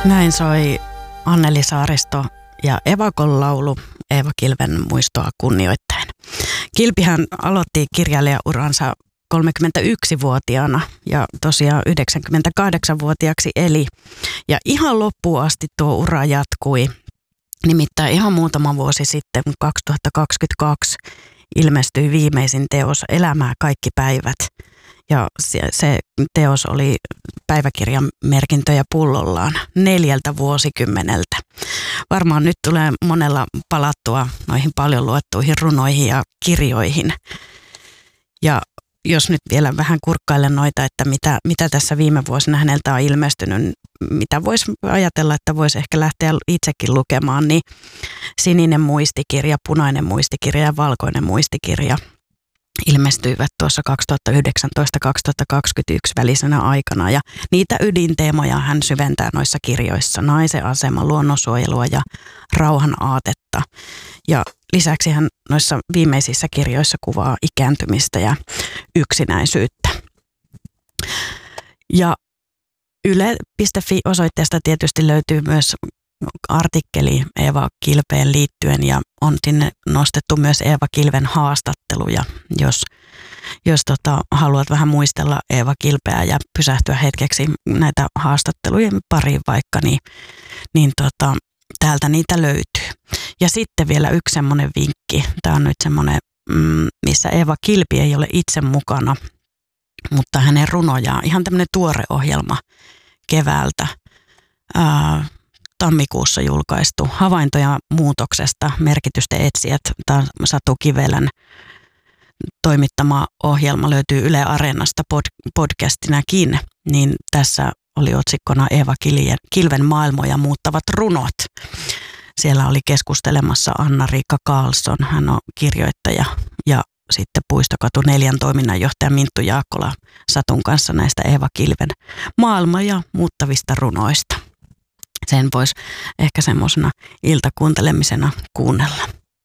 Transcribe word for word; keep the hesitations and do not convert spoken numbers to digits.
Näin soi Anneli Saaristo ja Evakon laulu Eeva Kilven muistoa kunnioittaen. Kilpihän aloitti kirjailijauransa kolmekymmentäyksivuotiaana ja tosiaan yhdeksänkymmentäkahdeksanvuotiaaksi eli. Ja ihan loppuun asti tuo ura jatkui. Nimittäin ihan muutama vuosi sitten, kaksituhattakaksikymmentäkaksi, ilmestyi viimeisin teos Elämää kaikki päivät. Ja se, se teos oli päiväkirjan merkintöjä pullollaan neljältä vuosikymmeneltä. Varmaan nyt tulee monella palattua noihin paljon luettuihin runoihin ja kirjoihin. Ja jos nyt vielä vähän kurkkailen noita, että mitä, mitä tässä viime vuosina häneltä on ilmestynyt, mitä voisi ajatella, että voisi ehkä lähteä itsekin lukemaan, niin Sininen muistikirja, Punainen muistikirja ja Valkoinen muistikirja ilmestyivät tuossa kaksituhattayhdeksäntoista kaksituhattakaksikymmentäyksi välisenä aikana ja niitä ydinteemoja hän syventää noissa kirjoissa, naisen asema, luonnonsuojelua ja rauhan aatetta. Ja lisäksi hän noissa viimeisissä kirjoissa kuvaa ikääntymistä ja yksinäisyyttä. Ja yle piste fi osoitteesta tietysti löytyy myös artikkeli Eeva Kilpeen liittyen ja on sinne nostettu myös Eeva Kilven haastatteluja, jos, jos tota, haluat vähän muistella Eeva Kilpeä ja pysähtyä hetkeksi näitä haastattelujen pariin vaikka, niin, niin tota, täältä niitä löytyy. Ja sitten vielä yksi semmoinen vinkki, tämä on nyt semmoinen, missä Eeva Kilpi ei ole itse mukana, mutta hänen runojaan, ihan tämmöinen tuore ohjelma keväältä, ää, tammikuussa julkaistu Havaintoja muutoksesta, merkitysten etsijät, tämä Satu Kivelän toimittama ohjelma löytyy Yle Areenasta pod, podcastinakin, niin tässä oli otsikkona Eeva Kilven maailmoja muuttavat runot. Siellä oli keskustelemassa Anna-Riikka Karlsson, hän on kirjoittaja ja sitten Puistokatu neljän toiminnanjohtaja Minttu Jaakkola Satun kanssa näistä Eeva Kilven maailmoja muuttavista runoista. Sen voisi ehkä semmoisena iltakuuntelemisena kuunnella.